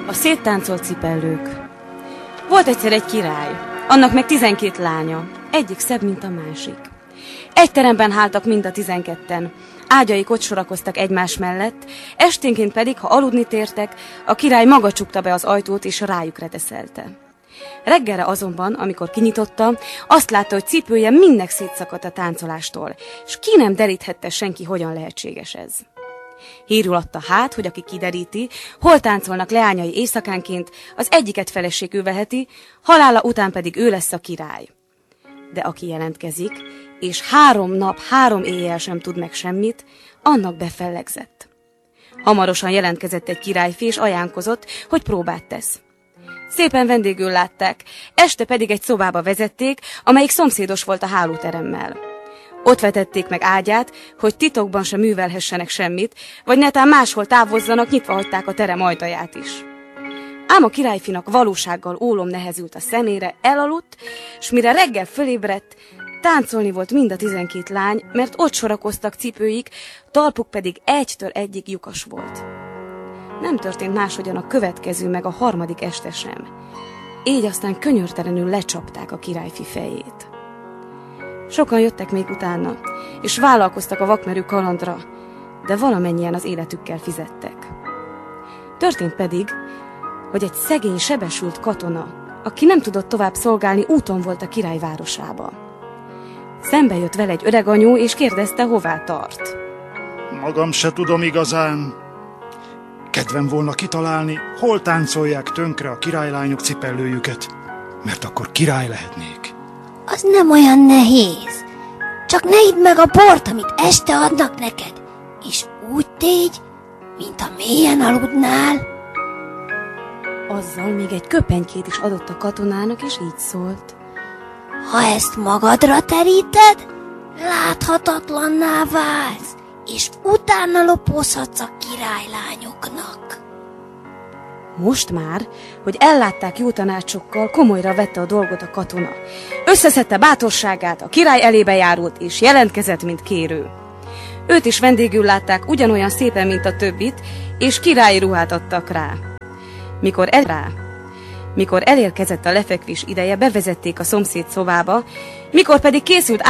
A széttáncolt cipellők. Volt egyszer egy király, annak meg 12 lánya, egyik szebb, mint a másik. Egy teremben háltak mind a 12-en, ágyaik ott sorakoztak egymás mellett, esténként pedig, ha aludni tértek, a király maga csukta be az ajtót és rájuk reteszelte. Reggelre azonban, amikor kinyitotta, azt látta, hogy cipője mindnek szétszakadt a táncolástól, és ki nem deríthette senki, hogyan lehetséges ez. Hírül adta hát, hogy aki kideríti, hol táncolnak leányai éjszakánként, az egyiket feleségül veheti, halála után pedig ő lesz a király. De aki jelentkezik, és 3 nap, 3 éjjel sem tud meg semmit, annak befellegzett. Hamarosan jelentkezett egy királyfi, és ajánkozott, hogy próbát tesz. Szépen vendégül látták, este pedig egy szobába vezették, amelyik szomszédos volt a hálóteremmel. Ott vetették meg ágyát, hogy titokban sem művelhessenek semmit, vagy netán máshol távozzanak, nyitva hagyták a terem ajtaját is. Ám a királyfinak valósággal ólom nehezült a szemére, elaludt, s mire reggel fölébredt, táncolni volt mind a 12 lány, mert ott sorakoztak cipőik, talpuk pedig egytől egyig lyukas volt. Nem történt máshogyan a következő meg a 3. este sem. Így aztán könyörtelenül lecsapták a királyfi fejét. Sokan jöttek még utána, és vállalkoztak a vakmerő kalandra, de valamennyien az életükkel fizettek. Történt pedig, hogy egy szegény, sebesült katona, aki nem tudott tovább szolgálni, úton volt a király városába. Szembe jött vele egy öreg anyu, és kérdezte, hová tart. Magam se tudom igazán. Kedvem volna kitalálni, hol táncolják tönkre a királylányok cipellőjüket, mert akkor király lehetnék. Az nem olyan nehéz. Csak ne idd meg a bort, amit este adnak neked, és úgy tégy, mint a mélyen aludnál. Azzal még egy köpenykét is adott a katonának, és így szólt. Ha ezt magadra teríted, láthatatlanná válsz, és utána lopozhatsz a királylányoknak. Most már, hogy ellátták jó tanácsokkal, komolyra vette a dolgot a katona. Összeszedte bátorságát, a király elébe járult, és jelentkezett, mint kérő. Őt is vendégül látták ugyanolyan szépen, mint a többit, és királyi ruhát adtak rá. Mikor elérkezett a lefekvés ideje, bevezették a szomszéd szobába, mikor pedig készült